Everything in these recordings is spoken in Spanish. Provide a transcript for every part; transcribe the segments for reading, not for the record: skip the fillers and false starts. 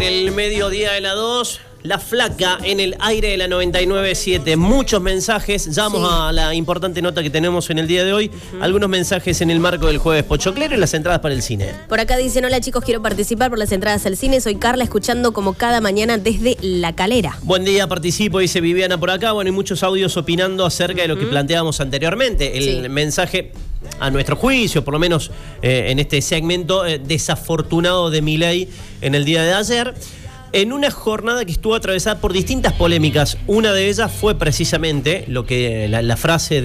El mediodía de la 2, La Flaca en el aire de la 99.7. Muchos mensajes, ya vamos a la importante nota que tenemos en el día de hoy. Algunos mensajes en el marco del jueves pochoclero y las entradas para el cine. Por acá dicen: hola chicos, quiero participar por las entradas al cine. Soy Carla, escuchando como cada mañana desde La Calera. Buen día, participo, dice Viviana por acá. Bueno, y muchos audios opinando acerca de lo que planteábamos anteriormente. El mensaje, a nuestro juicio, por lo menos en este segmento, desafortunado de Milei en el día de ayer, en una jornada que estuvo atravesada por distintas polémicas. Una de ellas fue precisamente lo que la frase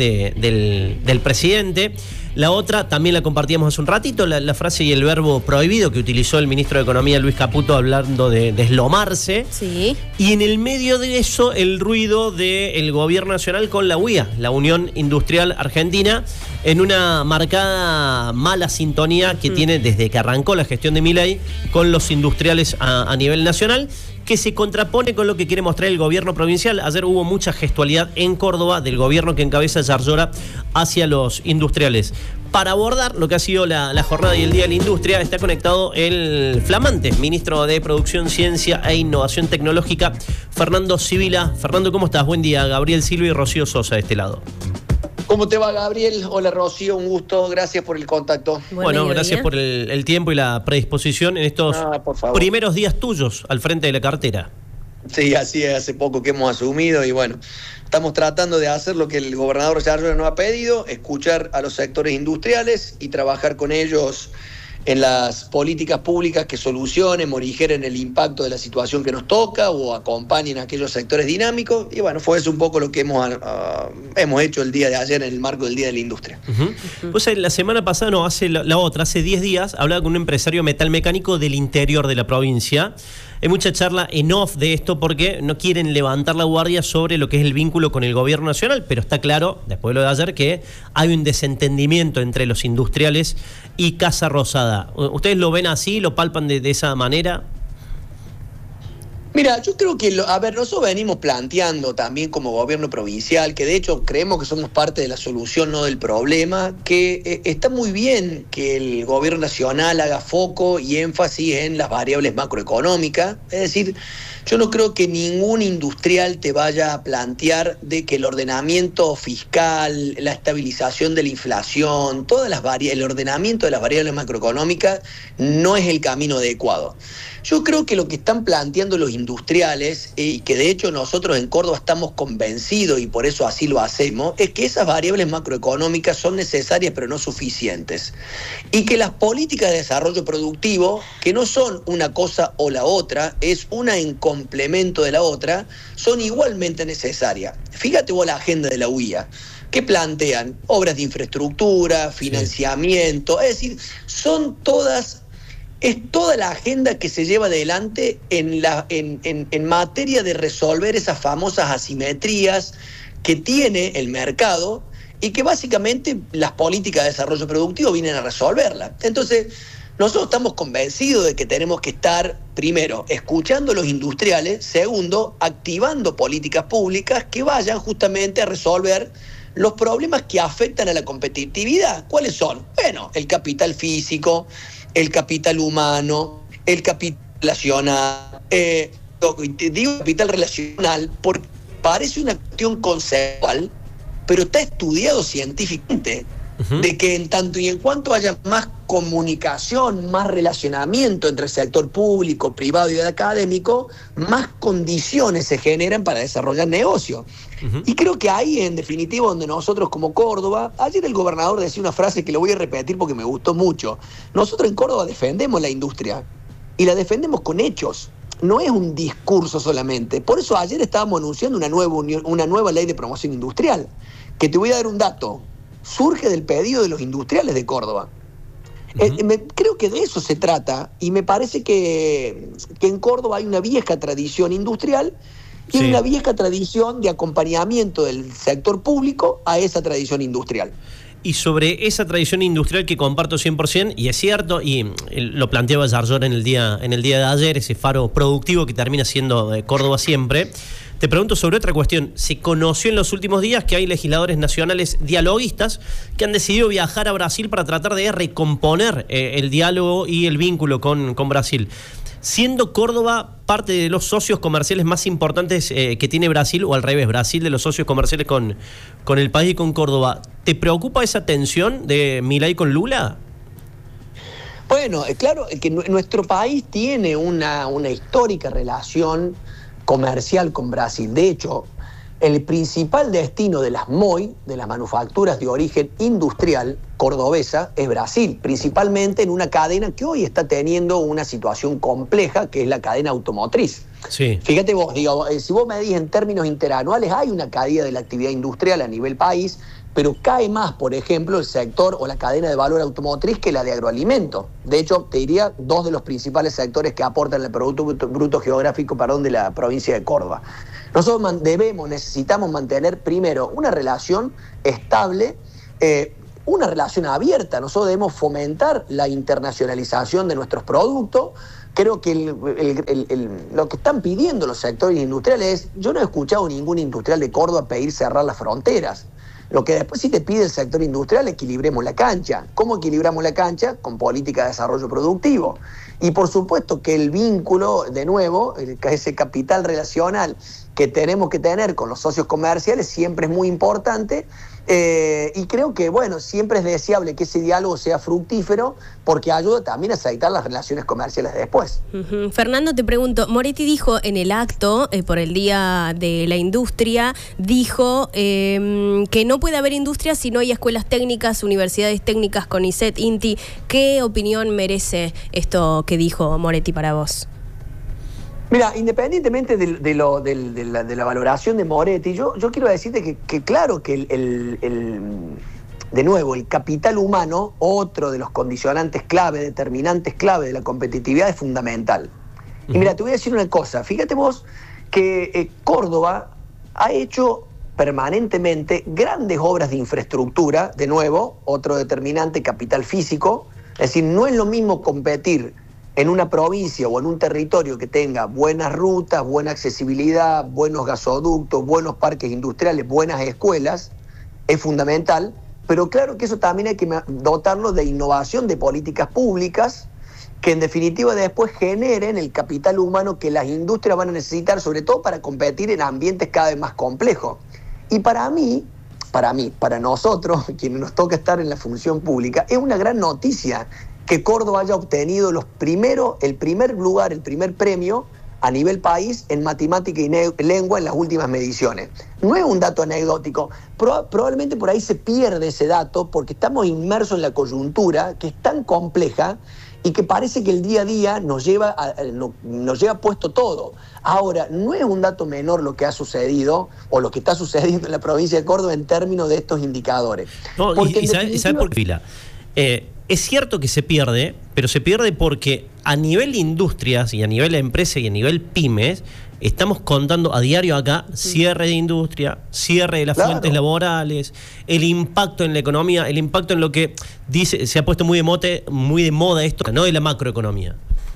del presidente. La otra también la compartíamos hace un ratito, la frase y el verbo prohibido que utilizó el ministro de Economía, Luis Caputo, hablando de deslomarse. Sí. Y en el medio de eso, el ruido del gobierno nacional con la UIA, la Unión Industrial Argentina, en una marcada mala sintonía que tiene desde que arrancó la gestión de Milei con los industriales a nivel nacional, que se contrapone con lo que quiere mostrar el gobierno provincial. Ayer hubo mucha gestualidad en Córdoba del gobierno que encabeza Yarlora hacia los industriales. Para abordar lo que ha sido la jornada y el Día de la Industria, está conectado el flamante ministro de Producción, Ciencia e Innovación Tecnológica, Fernando Sibila. Fernando, ¿cómo estás? Buen día. Gabriel Silva y Rocío Sosa de este lado. ¿Cómo te va, Gabriel? Hola, Rocío, un gusto, gracias por el contacto. Bueno, gracias por el tiempo y la predisposición en estos primeros días tuyos al frente de la cartera. Sí, así es, hace poco que hemos asumido y bueno, estamos tratando de hacer lo que el gobernador Yarlora nos ha pedido, escuchar a los sectores industriales y trabajar con ellos en las políticas públicas que solucionen, morigeren el impacto de la situación que nos toca o acompañen a aquellos sectores dinámicos. Y bueno, fue eso un poco lo que hemos hecho el día de ayer en el marco del Día de la Industria. Pues la semana pasada, no, hace 10 días, hablaba con un empresario metalmecánico del interior de la provincia. Hay mucha charla en off de esto porque no quieren levantar la guardia sobre lo que es el vínculo con el gobierno nacional, pero está claro, después de lo de ayer, que hay un desentendimiento entre los industriales y Casa Rosada. ¿Ustedes lo ven así, lo palpan de esa manera? Mira, yo creo que, nosotros venimos planteando también como gobierno provincial, que de hecho creemos que somos parte de la solución, no del problema, que está muy bien que el gobierno nacional haga foco y énfasis en las variables macroeconómicas. Es decir, yo no creo que ningún industrial te vaya a plantear de que el ordenamiento fiscal, la estabilización de la inflación, el ordenamiento de las variables macroeconómicas no es el camino adecuado. Yo creo que lo que están planteando los industriales, y que de hecho nosotros en Córdoba estamos convencidos y por eso así lo hacemos, es que esas variables macroeconómicas son necesarias pero no suficientes. Y que las políticas de desarrollo productivo, que no son una cosa o la otra, es una en complemento de la otra, son igualmente necesarias. Fíjate vos la agenda de la UIA. ¿Qué plantean? Obras de infraestructura, financiamiento, es decir, es toda la agenda que se lleva adelante en materia de resolver esas famosas asimetrías que tiene el mercado y que básicamente las políticas de desarrollo productivo vienen a resolverla. Entonces, nosotros estamos convencidos de que tenemos que estar, primero, escuchando a los industriales, segundo, activando políticas públicas que vayan justamente a resolver los problemas que afectan a la competitividad. ¿Cuáles son? Bueno, el capital físico, el capital humano, el capital relacional. Digo capital relacional porque parece una cuestión conceptual, pero está estudiado científicamente, de que en tanto y en cuanto haya más comunicación, más relacionamiento entre el sector público, privado y académico, más condiciones se generan para desarrollar negocios. Y creo que ahí, en definitiva, donde nosotros como Córdoba, ayer el gobernador decía una frase que le voy a repetir porque me gustó mucho. Nosotros en Córdoba defendemos la industria y la defendemos con hechos. No es un discurso solamente. Por eso ayer estábamos anunciando una nueva ley de promoción industrial, que te voy a dar un dato. Surge del pedido de los industriales de Córdoba. Creo que de eso se trata y me parece que en Córdoba hay una vieja tradición industrial y una vieja tradición de acompañamiento del sector público a esa tradición industrial. Y sobre esa tradición industrial que comparto 100%, y es cierto, y lo planteaba Yarlora en el día de ayer, ese faro productivo que termina siendo Córdoba siempre. Te pregunto sobre otra cuestión. Se conoció en los últimos días que hay legisladores nacionales dialoguistas que han decidido viajar a Brasil para tratar de recomponer el diálogo y el vínculo con Brasil. siendo Córdoba parte de los socios comerciales más importantes que tiene Brasil, o al revés, Brasil de los socios comerciales con el país y con Córdoba. ¿Te preocupa esa tensión de Milei con Lula? Bueno, claro que nuestro país tiene una histórica relación comercial con Brasil. De hecho, el principal destino de las MOI, de las manufacturas de origen industrial cordobesa, es Brasil, principalmente en una cadena que hoy está teniendo una situación compleja, que es la cadena automotriz. Sí. Fíjate vos, si vos medís en términos interanuales, hay una caída de la actividad industrial a nivel país, pero cae más, por ejemplo, el sector o la cadena de valor automotriz que la de agroalimento. De hecho, te diría, dos de los principales sectores que aportan el Producto Bruto Geográfico, de la provincia de Córdoba. Nosotros necesitamos mantener primero una relación estable, una relación abierta. Nosotros debemos fomentar la internacionalización de nuestros productos. Creo que lo que están pidiendo los sectores industriales, yo no he escuchado ningún industrial de Córdoba pedir cerrar las fronteras. Lo que después sí te pide el sector industrial, equilibremos la cancha. ¿Cómo equilibramos la cancha? Con política de desarrollo productivo. Y por supuesto que el vínculo, de nuevo, ese capital relacional que tenemos que tener con los socios comerciales siempre es muy importante. Y creo que, bueno, siempre es deseable que ese diálogo sea fructífero porque ayuda también a aceitar las relaciones comerciales después. Fernando, te pregunto, Moretti dijo en el acto por el Día de la Industria, dijo que no puede haber industria si no hay escuelas técnicas, universidades técnicas, CONICET, INTI. ¿Qué opinión merece esto que dijo Moretti para vos? Mira, independientemente de la valoración de Moretti, yo quiero decirte que claro que de nuevo, el capital humano, otro de los condicionantes clave, determinantes clave de la competitividad, es fundamental. Y mira, te voy a decir una cosa, fíjate vos que Córdoba ha hecho permanentemente grandes obras de infraestructura, de nuevo, otro determinante, capital físico. Es decir, no es lo mismo competir en una provincia o en un territorio que tenga buenas rutas, buena accesibilidad, buenos gasoductos, buenos parques industriales, buenas escuelas, es fundamental, pero claro que eso también hay que dotarlo de innovación de políticas públicas que en definitiva después generen el capital humano que las industrias van a necesitar, sobre todo para competir en ambientes cada vez más complejos. Y para nosotros, quienes nos toca estar en la función pública, es una gran noticia que Córdoba haya obtenido el primer lugar, el primer premio a nivel país en matemática y lengua en las últimas mediciones. No es un dato anecdótico, probablemente por ahí se pierde ese dato porque estamos inmersos en la coyuntura que es tan compleja y que parece que el día a día nos lleva puesto todo. Ahora, no es un dato menor lo que ha sucedido o lo que está sucediendo en la provincia de Córdoba en términos de estos indicadores. No, ¿sabes por qué, Vila? Es cierto que se pierde, pero se pierde porque a nivel de industrias y a nivel de empresas y a nivel pymes, estamos contando a diario acá cierre de industria, cierre de las fuentes laborales, el impacto en la economía, el impacto en lo que dice, se ha puesto muy de moda esto, no de la macroeconomía.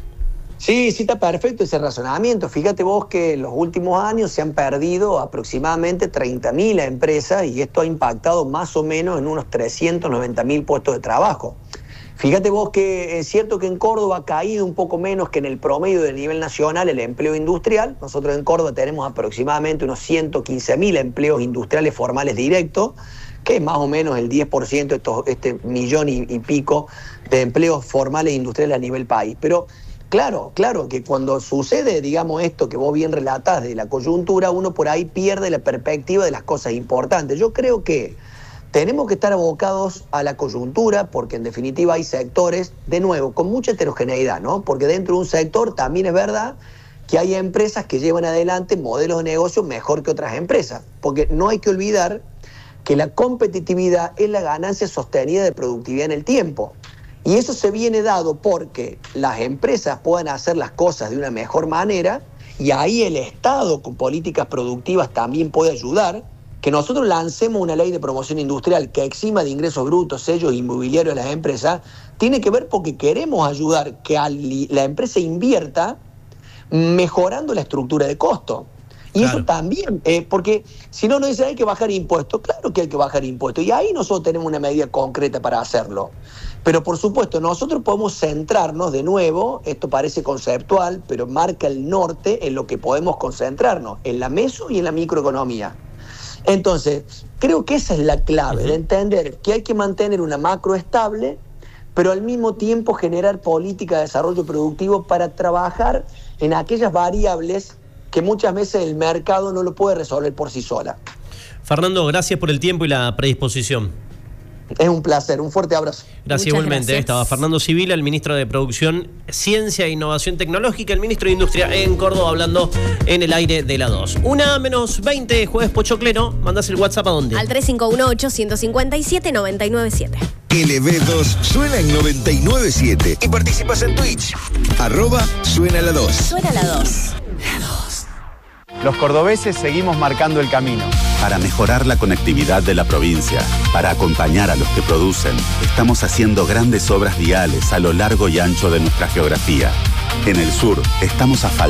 Sí, está perfecto ese razonamiento. Fíjate vos que en los últimos años se han perdido aproximadamente 30.000 empresas y esto ha impactado más o menos en unos 390.000 puestos de trabajo. Fíjate vos que es cierto que en Córdoba ha caído un poco menos que en el promedio del nivel nacional el empleo industrial. Nosotros en Córdoba tenemos aproximadamente unos 115.000 empleos industriales formales directos, que es más o menos el 10% de este millón y pico de empleos formales industriales a nivel país. Pero claro que cuando sucede, digamos, esto que vos bien relatás de la coyuntura, uno por ahí pierde la perspectiva de las cosas importantes. Yo creo que tenemos que estar abocados a la coyuntura porque en definitiva hay sectores, de nuevo, con mucha heterogeneidad, ¿no? Porque dentro de un sector también es verdad que hay empresas que llevan adelante modelos de negocio mejor que otras empresas. Porque no hay que olvidar que la competitividad es la ganancia sostenida de productividad en el tiempo. Y eso se viene dado porque las empresas puedan hacer las cosas de una mejor manera y ahí el Estado con políticas productivas también puede ayudar. Que nosotros lancemos una ley de promoción industrial que exima de ingresos brutos, sellos inmobiliarios a las empresas, tiene que ver porque queremos ayudar que la empresa invierta mejorando la estructura de costo. Y claro, eso también, porque si no nos dicen hay que bajar impuestos, claro que hay que bajar impuestos, y ahí nosotros tenemos una medida concreta para hacerlo. Pero por supuesto, nosotros podemos centrarnos de nuevo, esto parece conceptual, pero marca el norte en lo que podemos concentrarnos, en la meso y en la microeconomía. Entonces, creo que esa es la clave, de entender que hay que mantener una macro estable, pero al mismo tiempo generar política de desarrollo productivo para trabajar en aquellas variables que muchas veces el mercado no lo puede resolver por sí sola. Fernando, gracias por el tiempo y la predisposición. Es un placer, un fuerte abrazo. Gracias. Muchas Igualmente. gracias. Estaba Fernando Sibila, el ministro de Producción, Ciencia e Innovación Tecnológica, el ministro de Industria en Córdoba, hablando en el aire de la 2. 1:20, jueves pochoclero. Mandás el WhatsApp ¿a dónde? Al 351-857-997. LB2 suena en 997 y participas en Twitch. @suena la 2. Suena la 2. Los cordobeses seguimos marcando el camino. Para mejorar la conectividad de la provincia, para acompañar a los que producen, estamos haciendo grandes obras viales a lo largo y ancho de nuestra geografía. En el sur, estamos asfaltando